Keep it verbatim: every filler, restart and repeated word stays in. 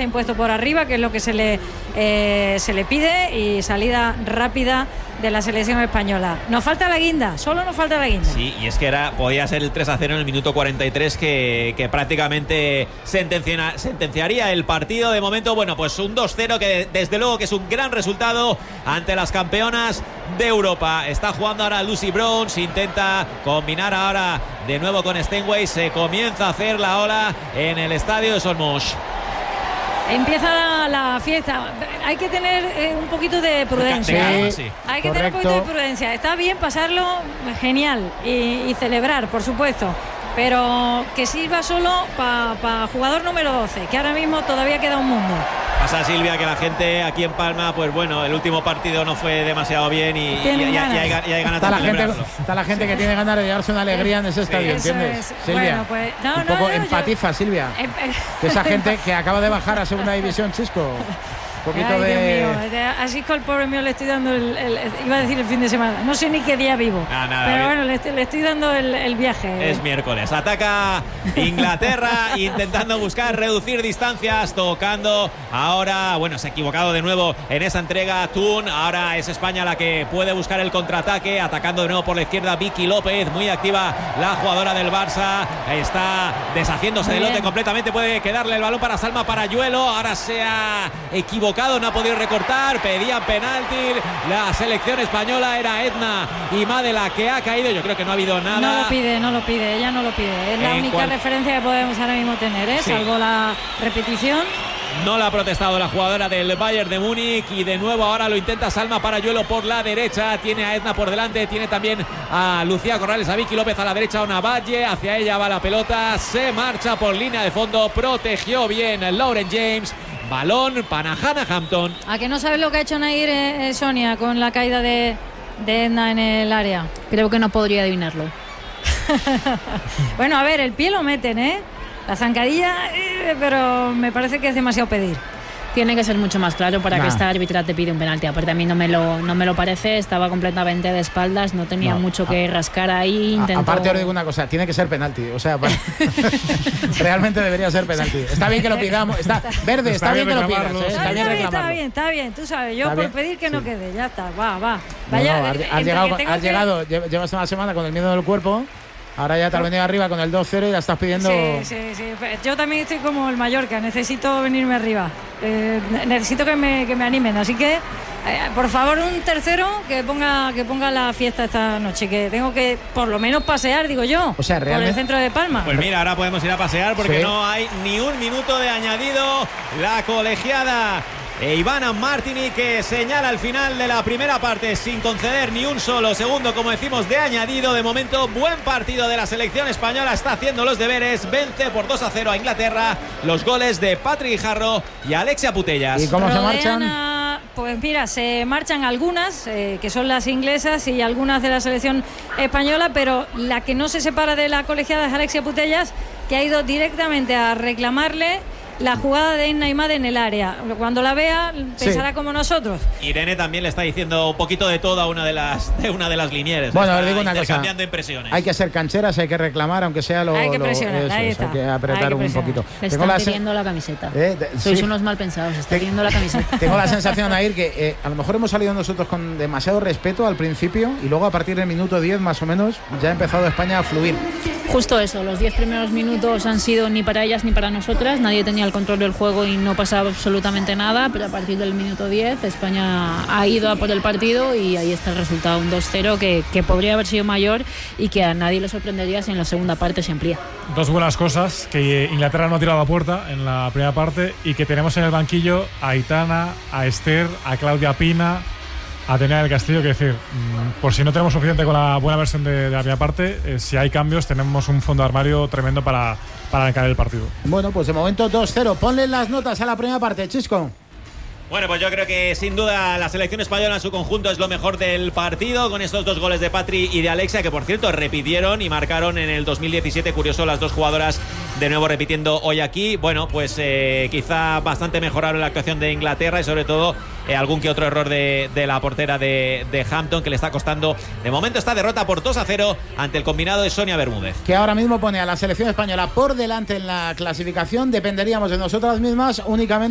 defensa impuesto por arriba, que es lo que se le, eh, se le pide, y salida rápida de la selección española. Nos falta la guinda, solo nos falta la guinda. Sí, y es que era, podía ser el tres a cero en el minuto cuarenta y tres que, que prácticamente sentencia, sentenciaría el partido. De momento, bueno, pues un dos cero que desde luego que es un gran resultado ante las campeonas de Europa. Está jugando ahora Lucy Bronze, intenta combinar ahora de nuevo con Steinway, se comienza a hacer la ola en el estadio de Solmos. Empieza la fiesta. Hay que tener eh, un poquito de prudencia. Sí, ¿eh? sí. Hay que Correcto. tener un poquito de prudencia. Está bien pasarlo genial y, y celebrar, por supuesto, pero que sirva solo para pa jugador número doce, que ahora mismo todavía queda un mundo. Pasa, Silvia, que la gente aquí en Palma, pues bueno, el último partido no fue demasiado bien y, y, y, y, y, hay, y hay ganas está de la gente, celebrarlo. está la gente sí. que tiene ganas de llevarse una alegría en ese estadio, Eso ¿entiendes? es. Silvia, Bueno, pues, no, un no, poco no, empatiza, yo... Silvia. Que esa gente que acaba de bajar a segunda división, Chisco. Un poquito Ay, de... Dios mío, así con el pobre mío le estoy dando el, el, el, iba a decir el fin de semana, no sé ni qué día vivo, nada, nada, pero bien. bueno, le estoy, le estoy dando el, el viaje. Es miércoles, ataca Inglaterra intentando buscar reducir distancias, tocando ahora, bueno, se ha equivocado de nuevo en esa entrega Thun, ahora es España la que puede buscar el contraataque, atacando de nuevo por la izquierda Vicky López, muy activa la jugadora del Barça, está deshaciéndose del lote completamente, puede quedarle el balón para Salma Parayuelo, ahora se ha equivocado, no ha podido recortar, pedían penalti, la selección española, era Edna Imade la que ha caído, yo creo que no ha habido nada. No lo pide, no lo pide, ella no lo pide, es la en única cual... referencia que podemos ahora mismo tener, ¿eh? Sí. Salvo la repetición. No la ha protestado la jugadora del Bayern de Múnich y de nuevo ahora lo intenta Salma Parayuelo por la derecha, tiene a Edna por delante, tiene también a Lucía Corrales, a Vicky López a la derecha, a Ona Valle, hacia ella va la pelota, se marcha por línea de fondo, protegió bien Lauren James, balón para Hannah Hampton. ¿A que no sabes lo que ha hecho Nair, eh, eh, Sonia, con la caída de, de Edna en el área? Creo que no podría adivinarlo. Bueno, a ver, el pie lo meten, ¿eh? La zancadilla, eh, pero me parece que es demasiado pedir. Tiene que ser mucho más claro para nah. que esta árbitra te pide un penalti. Aparte, a mí no me lo, no me lo parece. Estaba completamente de espaldas, no tenía no. mucho que rascar ahí. Intentó... Aparte, os digo una cosa, tiene que ser penalti. O sea, realmente debería ser penalti. Está bien que lo pidamos. Está verde, está, está bien, bien que lo pidas. ¿eh? Está, no, bien está, bien, está bien, está bien. Tú sabes, yo está por bien. pedir que sí. no quede, ya está. Va, va. Vaya, no, no, has, has llegado, has que... llegado, llevas una semana con el miedo del cuerpo. Ahora ya te has venido arriba con el dos cero y ya estás pidiendo... Sí, sí, sí. Yo también estoy como el Mallorca, necesito venirme arriba. Eh, necesito que me, que me animen. Así que, eh, por favor, un tercero que ponga que ponga la fiesta esta noche. Que tengo que, por lo menos, pasear, digo yo, o sea, realmente... por el centro de Palma. Pues mira, ahora podemos ir a pasear porque sí. no hay ni un minuto de añadido. La colegiada... E Ivana Martini que señala al final de la primera parte sin conceder ni un solo segundo, como decimos, de añadido. De momento, buen partido de la selección española, está haciendo los deberes, vence por dos a cero a Inglaterra. Los goles de Patrick Guijarro y Alexia Putellas. ¿Y cómo Rodean se marchan? A, pues mira, se marchan algunas, eh, que son las inglesas, y algunas de la selección española, pero la que no se separa de la colegiada es Alexia Putellas, que ha ido directamente a reclamarle la jugada de Edna Imade en el área. Cuando la vea, pensará sí. como nosotros. Irene también le está diciendo un poquito de todo a una de las de una de las linieres. Bueno, os digo una cosa. Impresiones. Hay que ser cancheras, hay que reclamar, aunque sea lo... Hay que lo, presionar, eso, ahí eso, está. Hay que apretar hay que un poquito. Le Tengo están la pidiendo la camiseta. Eh, de, Sois sí. unos mal pensados, está pidiendo la camiseta. Tengo la sensación, Air, que eh, a lo mejor hemos salido nosotros con demasiado respeto al principio y luego a partir del minuto diez más o menos ya ha empezado España a fluir. Justo eso, los diez primeros minutos han sido ni para ellas ni para nosotras, nadie tenía el control del juego y no pasaba absolutamente nada, pero a partir del minuto diez España ha ido a por el partido y ahí está el resultado, un dos cero que, que podría haber sido mayor y que a nadie le sorprendería si en la segunda parte se amplía. Dos buenas cosas, que Inglaterra no ha tirado a puerta en la primera parte y que tenemos en el banquillo a Aitana, a Esther, a Claudia Pina, a Atenea del Castillo, que decir, por si no tenemos suficiente con la buena versión de, de la primera parte, eh, si hay cambios tenemos un fondo de armario tremendo para, para encarar el partido. Bueno, pues de momento dos cero. Ponle las notas a la primera parte, Chisco. Bueno, pues yo creo que sin duda la selección española en su conjunto es lo mejor del partido, con estos dos goles de Patri y de Alexia, que por cierto repitieron y marcaron en el dos mil diecisiete, curioso, las dos jugadoras de nuevo repitiendo hoy aquí. Bueno, pues eh, quizá bastante mejorable la actuación de Inglaterra y sobre todo eh, algún que otro error de, de la portera de, de Hampton, que le está costando de momento esta derrota por dos a cero ante el combinado de Sonia Bermúdez. Que ahora mismo pone a la selección española por delante en la clasificación, dependeríamos de nosotras mismas únicamente